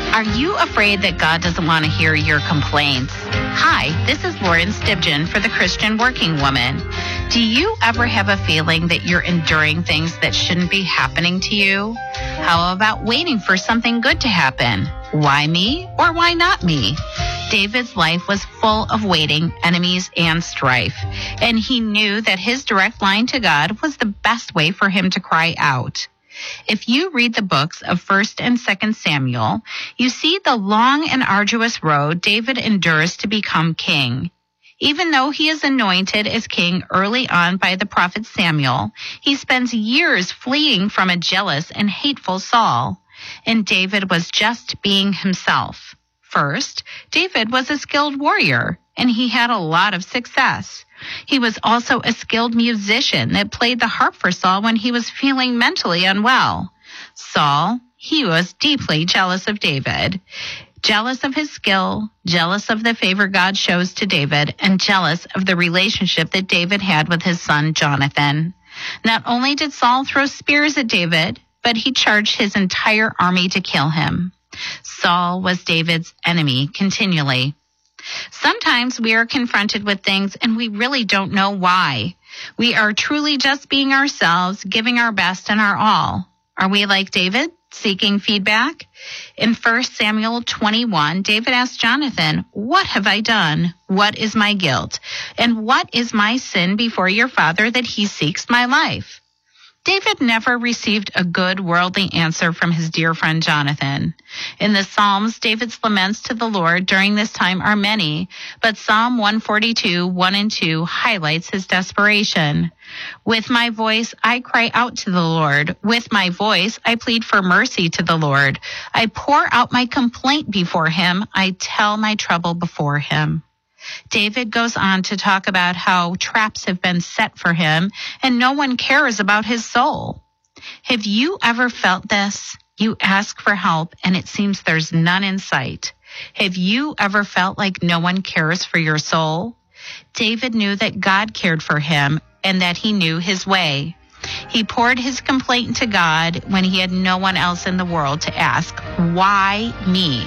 Are you afraid that God doesn't want to hear your complaints? Hi, this is Lauren Stibgen for the Christian Working Woman. Do you ever have a feeling that you're enduring things that shouldn't be happening to you? How about waiting for something good to happen? Why me or why not me? David's life was full of waiting, enemies, and strife, and he knew that his direct line to God was the best way for him to cry out. If you read the books of 1st and 2nd Samuel, you see the long and arduous road David endures to become king. Even though he is anointed as king early on by the prophet Samuel, he spends years fleeing from a jealous and hateful Saul. And David was just being himself. First, David was a skilled warrior, and he had a lot of success. He was also a skilled musician that played the harp for Saul when he was feeling mentally unwell. Saul, he was deeply jealous of David. Jealous of his skill, jealous of the favor God shows to David, and jealous of the relationship that David had with his son Jonathan. Not only did Saul throw spears at David, but he charged his entire army to kill him. Saul was David's enemy continually. Sometimes we are confronted with things and we really don't know why. We are truly just being ourselves, giving our best and our all. Are we like David, seeking feedback? In 1 Samuel 21, David asked Jonathan, "What have I done? What is my guilt? And what is my sin before your father that he seeks my life?" David never received a good worldly answer from his dear friend Jonathan. In the Psalms, David's laments to the Lord during this time are many, but Psalm 142, 1 and 2 highlights his desperation. "With my voice I cry out to the Lord. With my voice I plead for mercy to the Lord. I pour out my complaint before him. I tell my trouble before him." David goes on to talk about how traps have been set for him and no one cares about his soul. Have you ever felt this? You ask for help and it seems there's none in sight. Have you ever felt like no one cares for your soul? David knew that God cared for him and that he knew his way. He poured his complaint to God when he had no one else in the world to ask, "Why me?"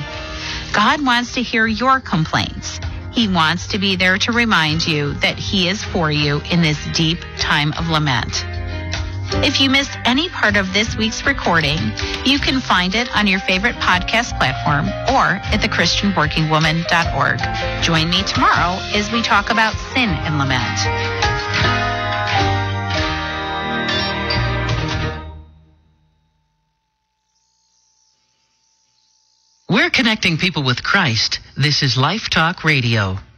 God wants to hear your complaints. He wants to be there to remind you that he is for you in this deep time of lament. If you missed any part of this week's recording, you can find it on your favorite podcast platform or at thechristianworkingwoman.org. Join me tomorrow as we talk about sin and lament. We're connecting people with Christ. This is Life Talk Radio.